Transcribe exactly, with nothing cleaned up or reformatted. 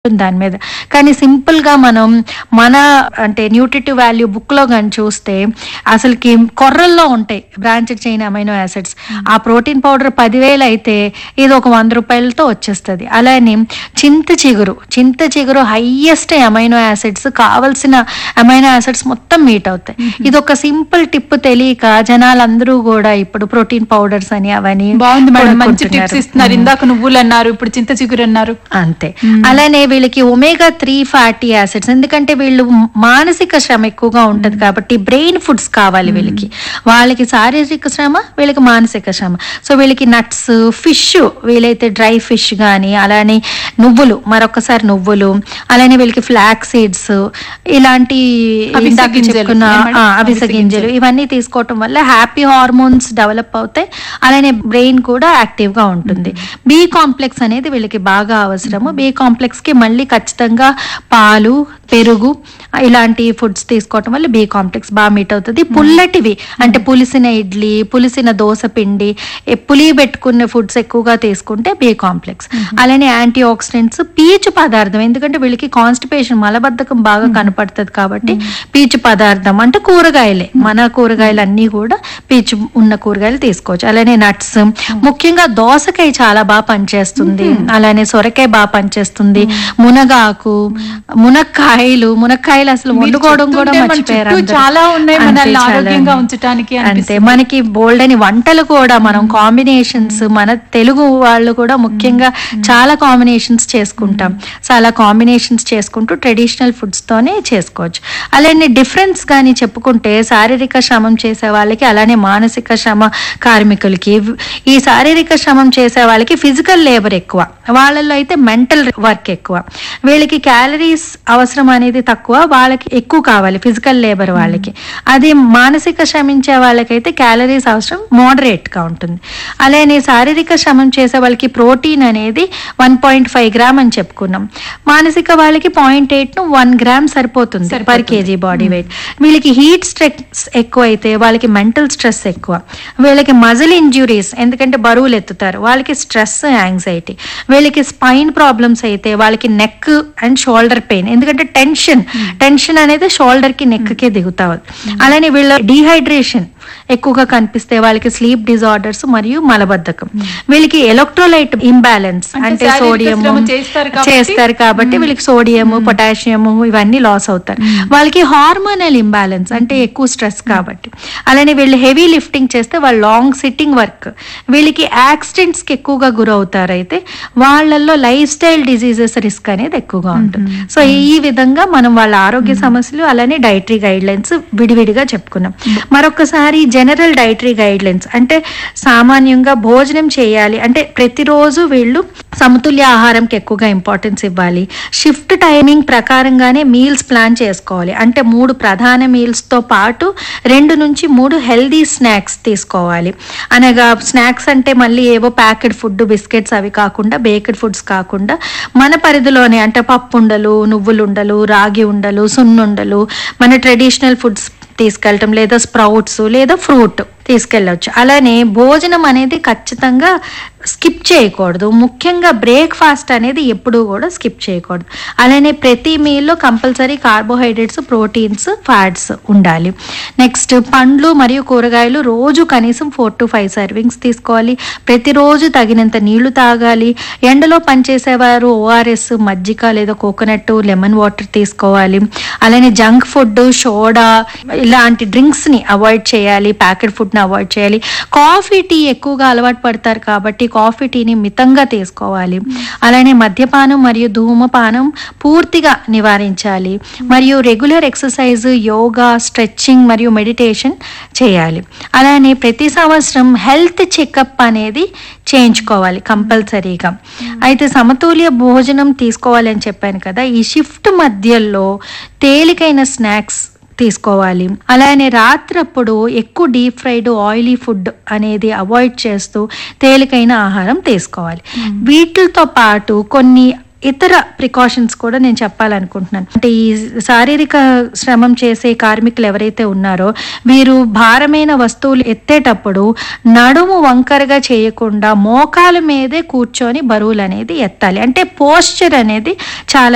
దాని మీద. కానీ సింపుల్‌గా మనం మన అంటే న్యూట్రిటివ్ వాల్యూ బుక్‌లో గాని చూస్తే అసలుకి కొర్రల్లో ఉంటాయి బ్రాంచెడ్ చైన్ అమైనో యాసిడ్స్. ఆ ప్రోటీన్ పౌడర్ పదివేలు అయితే ఇది ఒక వంద రూపాయలతో వచ్చేస్తది. అలానే చింత చిగురు, చింత చిగురు హైయెస్ట్ అమైనో యాసిడ్స్ కావాల్సిన అమైనో యాసిడ్స్ మొత్తం మీట్ అవుతాయి. ఇది ఒక సింపుల్ టిప్ తెలియక జనాలందరూ కూడా ఇప్పుడు ప్రోటీన్ పౌడర్స్ అని అవని బాగుంది మేడం, మంచి కొనుక్కుంటున్నారు. టిప్స్ ఇస్తున్నారు. ఇందాక నువ్వులు అన్నారు, ఇప్పుడు చింత చిగురు అన్నారు. అంతే. అలానే వీళ్ళకి ఒమేగా త్రీ ఫ్యాటీ యాసిడ్స్, ఎందుకంటే వీళ్ళు మానసిక శ్రమ ఎక్కువగా ఉంటది కాబట్టి బ్రెయిన్ ఫుడ్స్ కావాలి వీళ్ళకి. వాళ్ళకి శారీరక శ్రమ, వీళ్ళకి మానసిక శ్రమ. సో వీళ్ళకి నట్స్, ఫిష్, వీలైతే డ్రై ఫిష్ కానీ, అలానే నువ్వులు, మరొకసారి నువ్వులు, అలానే వీళ్ళకి ఫ్లాక్ సీడ్స్, ఇలాంటి అవిసె ఇందాక గింజలు, చెప్పుకున్న ఏమంటారు? ఆ, అవిసె గింజలు ఇవన్నీ తీసుకోవటం వల్ల హ్యాపీ హార్మోన్స్ డెవలప్ అవుతాయి. అలానే బ్రెయిన్ కూడా యాక్టివ్ గా ఉంటుంది. బి కాంప్లెక్స్ అనేది వీళ్ళకి బాగా అవసరము. బి కాంప్లెక్స్ కి మళ్ళీ ఖచ్చితంగా పాలు, పెరుగు ఇలాంటి ఫుడ్స్ తీసుకోవటం వల్ల బి కాంప్లెక్స్ బాగా మీట్ అవుతుంది. పుల్లటివి అంటే పులిసిన ఇడ్లీ, పులిసిన దోస పిండి, ఏ పులి పెట్టుకునే ఫుడ్స్ ఎక్కువగా తీసుకుంటే బి కాంప్లెక్స్. అలానే యాంటీ ఆక్సిడెంట్స్, పీచు పదార్థం, ఎందుకంటే వీళ్ళకి కాన్స్టిపేషన్ మలబద్ధకం బాగా కనపడుతుంది కాబట్టి పీచు పదార్థం అంటే కూరగాయలే, మన కూరగాయలు అన్నీ కూడా పీచు ఉన్న కూరగాయలు తీసుకోవచ్చు. అలానే నట్స్, ముఖ్యంగా దోసకాయ చాలా బాగా పనిచేస్తుంది. అలానే సొరకాయ బాగా పనిచేస్తుంది. మునగాకు, మునక్కాయలు, మునక్కాయలు అసలు వండుకోవడం కూడా చెప్తుంటే మన మర్చిపోయారు చుట్టూ అందరూ. చాలా ఉన్నాయి అంతే, మనల్ని చాలా ఆరోగ్యంగా ఉన్నాయి. ఉంచడానికి అంతే, అనిపిస్తుంది. మనకి బోల్డ్ అని వంటలు కూడా మనం కాంబినేషన్స్, మన తెలుగు వాళ్ళు కూడా ముఖ్యంగా చాలా కాంబినేషన్స్ చేసుకుంటాం. సో అలా కాంబినేషన్స్ చేసుకుంటూ ట్రెడిషనల్ ఫుడ్స్ తోనే చేసుకోవచ్చు. అలానే డిఫరెన్స్ కానీ చెప్పుకుంటే శారీరక శ్రమం చేసే వాళ్ళకి, అలానే మానసిక శ్రమ కార్మికులకి, ఈ శారీరక శ్రమం చేసే వాళ్ళకి ఫిజికల్ లేబర్ ఎక్కువ, వాళ్ళల్లో అయితే మెంటల్ వర్క్ ఎక్కువ. వీళ్ళకి క్యాలరీస్ అవసరం అనేది తక్కువ, వాళ్ళకి ఎక్కువ కావాలి ఫిజికల్ లేబర్ వాళ్ళకి. అది మానసిక శ్రమించే వాళ్ళకైతే క్యాలరీస్ అవసరం మోడరేట్ గా ఉంటుంది. అలానే శారీరక శ్రమం చేసే వాళ్ళకి ప్రోటీన్ అనేది వన్ పాయింట్ ఫైవ్ గ్రామ్ అని చెప్పుకున్నాం. మానసిక వాళ్ళకి పాయింట్ ఎయిట్ ను వన్ గ్రామ్ సరిపోతుంది పర్ కేజీ బాడీ వెయిట్. వీళ్ళకి హీట్ స్ట్రెస్ ఎక్కువ అయితే వాళ్ళకి మెంటల్ స్ట్రెస్ ఎక్కువ. వీళ్ళకి మజిల్ ఇంజ్యూరీస్, ఎందుకంటే బరువులు ఎత్తుతారు, వాళ్ళకి స్ట్రెస్, యాంగ్జైటీ. వీళ్ళకి స్పైన్ ప్రాబ్లమ్స్ అయితే వాళ్ళకి నెక్ అండ్ షోల్డర్ పెయిన్, ఎందుకంటే టెన్షన్ టెన్షన్ అనేది షోల్డర్ కి నెక్ కి దిగుతావు. అలానే వీళ్ళ డీహైడ్రేషన్ ఎక్కువగా కనిపిస్తే వాళ్ళకి స్లీప్ డిజార్డర్స్ మరియు మలబద్ధకం. వీళ్ళకి ఎలక్ట్రోలైట్ ఇంబ్యాలెన్స్, అంటే శారీరక సోడియం శ్రమ చేస్తారు కాబట్టి- చేస్తారు కాబట్టి వీళ్ళకి సోడియం, పొటాషియం ఇవన్నీ లాస్ అవుతారు. వాళ్ళకి హార్మోనల్ ఇంబ్యాలెన్స్, అంటే ఎక్కువ స్ట్రెస్ కాబట్టి. అలానే వీళ్ళు హెవీ లిఫ్టింగ్ చేస్తే వాళ్ళు లాంగ్ సిట్టింగ్ వర్క్, వీళ్ళకి యాక్సిడెంట్స్ కి ఎక్కువగా గురవుతారు. అయితే వాళ్ళల్లో లైఫ్ స్టైల్ డిజీజెస్ రిస్క్ అనేది ఎక్కువగా ఉంటుంది. సో ఈ విధంగా మనం వాళ్ళ ఆరోగ్య సమస్యలు, అలానే డైటరీ గైడ్ లైన్స్ విడివిడిగా చెప్పుకున్నాం. మరొకసారి జనరల్ డైటరీ గైడ్ లైన్స్ అంటే సామాన్యంగా భోజనం చేయాలి అంటే ప్రతిరోజు వీళ్ళు సమతుల్య ఆహారంకి ఎక్కువగా ఇంపార్టెన్స్ ఇవ్వాలి. షిఫ్ట్ టైమింగ్ ప్రకారంగానే మీల్స్ ప్లాన్ చేసుకోవాలి. అంటే మూడు ప్రధాన మీల్స్ తో పాటు రెండు నుంచి మూడు హెల్దీ స్నాక్స్ తీసుకోవాలి. అనగా స్నాక్స్ అంటే మళ్ళీ ఏవో ప్యాకెడ్ ఫుడ్, బిస్కెట్స్ అవి కాకుండా, బేక్డ్ ఫుడ్స్ కాకుండా మన పరిధిలోనే అంటే పప్పు ఉండలు, నువ్వులు ఉండలు, రాగి ఉండలు, సున్నుండలు, మన ట్రెడిషనల్ ఫుడ్స్ తీసుకెళ్ళటం, లేదా స్ప్రౌట్స్ లేదా ఫ్రూట్ తీసుకెళ్ళవచ్చు. అలానే భోజనం అనేది ఖచ్చితంగా స్కిప్ చేయకూడదు. ముఖ్యంగా బ్రేక్ఫాస్ట్ అనేది ఎప్పుడూ కూడా స్కిప్ చేయకూడదు. అలానే ప్రతి మీల్లో కంపల్సరీ కార్బోహైడ్రేట్స్, ప్రోటీన్స్, ఫ్యాట్స్ ఉండాలి. నెక్స్ట్ పండ్లు మరియు కూరగాయలు రోజు కనీసం ఫోర్ టు ఫైవ్ సర్వింగ్స్ తీసుకోవాలి. ప్రతిరోజు తగినంత నీళ్లు తాగాలి. ఎండలో పనిచేసేవారు ఓఆర్ఎస్, మజ్జిగ లేదా కోకోనట్, లెమన్ వాటర్ తీసుకోవాలి. అలానే జంక్ ఫుడ్, సోడా ఇలాంటి డ్రింక్స్ ని అవాయిడ్ చేయాలి. ప్యాకెట్ ఫుడ్ ని అవాయిడ్ చేయాలి. కాఫీ, టీ ఎక్కువగా అలవాటు పడతారు కాబట్టి కాఫీ, టీని మితంగా తీసుకోవాలి. అలానే మద్యపానం మరియు ధూమపానం పూర్తిగా నివారించాలి. మరియు రెగ్యులర్ ఎక్సర్సైజ్, యోగా, స్ట్రెచ్చింగ్ మరియు మెడిటేషన్ చేయాలి. అలానే ప్రతి సంవత్సరం హెల్త్ చెకప్ అనేది చేయించుకోవాలి కంపల్సరీగా. అయితే సమతుల్య భోజనం తీసుకోవాలని చెప్పాను కదా, ఈ షిఫ్ట్ మధ్యలో తేలికైన స్నాక్స్ తీసుకోవాలి. అలానే రాత్రప్పుడు ఎక్కువ డీప్ ఫ్రైడ్, ఆయిలీ ఫుడ్ అనేది అవాయిడ్ చేస్తూ తేలికైన ఆహారం తీసుకోవాలి. వీటితో పాటు కొన్ని ఇతర ప్రికాషన్స్ కూడా నేను చెప్పాలనుకుంటున్నాను. అంటే ఈ శారీరక శ్రమం చేసే కార్మికులు ఎవరైతే ఉన్నారో వీరు భారమైన వస్తువులు ఎత్తేటప్పుడు నడుము వంకరగా చేయకుండా మోకాల మీదే కూర్చొని బరువులు అనేది ఎత్తాలి. అంటే పోస్చర్ అనేది చాలా